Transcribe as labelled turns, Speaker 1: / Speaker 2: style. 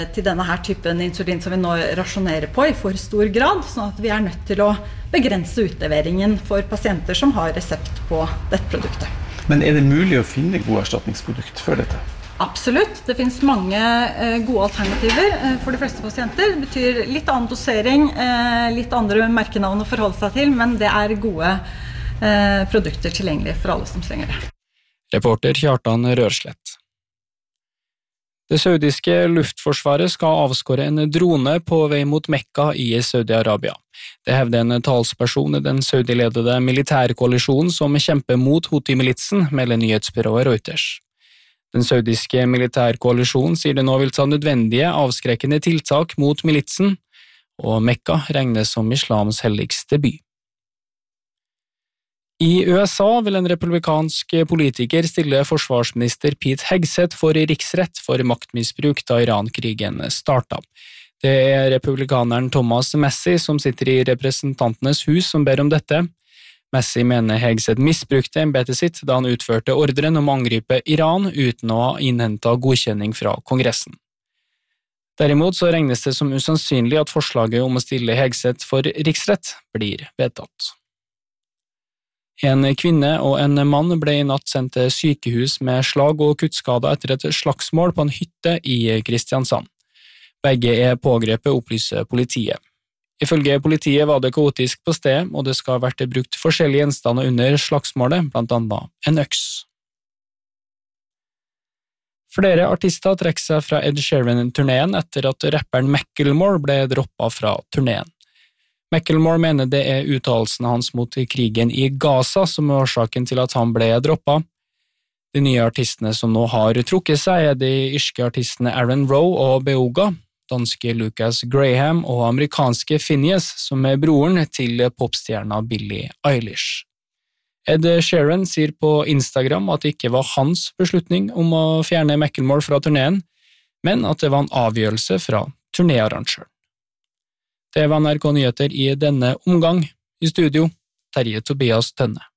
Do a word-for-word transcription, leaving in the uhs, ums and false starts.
Speaker 1: til denne her typen insulin som vi nå rasjonerer på i for stor grad, sånn at vi er nødt til å begrense utleveringen for pasienter som har resept på dette produktet.
Speaker 2: Men er det mulig å finne gode erstatningsprodukt for dette?
Speaker 1: Absolutt. Det finnes mange eh, gode alternativer eh, for de fleste pasienter. Det betyr litt annen dosering, eh, litt andre merkenavn å forholde seg til, men det er gode eh, produkter tilgjengelige for alle som trenger det.
Speaker 3: Reporter Kjartan Rørslett. Det saudiske luftforsvaret skal avskåre en drone på vei mot Mekka i Saudi-Arabia. Det hevder en talsperson i den saudiledede militærkoalisjonen som kjemper mot Houthi-militsen, melder nyhetsbyrået Reuters. Den saudiske militærkoalisjonen sier det nå vil ta nødvendige avskrekkende tiltak mot militsen, og Mekka regnes som islams helligste by. I U S A vil en republikansk politiker stille forsvarsminister Pete Hegseth for riksrett for maktmisbruk da Iran-krigen startet. Det er republikaneren Thomas Massie som sitter i representantenes hus som ber om dette. Massie mener Hegseth misbrukte embetet sitt da han utførte ordren om å angripe Iran uten å ha innhentet godkjenning fra Kongressen. Derimot så regnes det som usannsynlig at forslaget om å stille Hegseth for riksrett blir vedtatt. En kvinne og en mann ble i natt sendt til sykehus med slag og kuttskader etter et slagsmål på en hytte i Kristiansand. Begge er pågrepet, opplyser politiet. Ifølge politiet var det kaotisk på stedet, og det skal ha vært brukt forskjellige gjenstander under slagsmålet, blant annet en øks. Flere artister trekker seg fra Ed Sheeran-turneen etter at rapperen Macklemore ble droppet fra turneen. Macklemore mener det er uttalelsene hans mot krigen i Gaza som er årsaken til at han ble droppet. De nye artistene som nå har trukket seg er de irske artistene Aaron Rowe og Beoga, danske Lucas Graham og amerikanske Phineas, som er broren til popstjerna Billie Eilish. Ed Sheeran sier på Instagram at det ikke var hans beslutning om å fjerne Macklemore fra turneen, men at det var en avgjørelse fra turnéarrangøren. Det var N R K Nyheter i denne omgang. I studio, Terje Tobias Tønne.